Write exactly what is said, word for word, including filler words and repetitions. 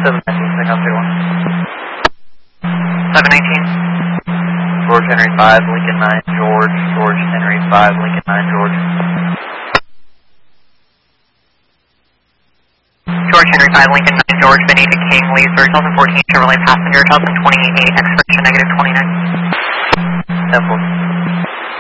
seven nineteen, pick up zero one. seven nineteen. George Henry five, Lincoln nine, George, George Henry five, Lincoln nine, George. George Henry five, Lincoln nine, George, Benita King, Lee, three thousand fourteen Chevrolet passenger, one thousand twenty-eight, expiration negative twenty-nine. ten four.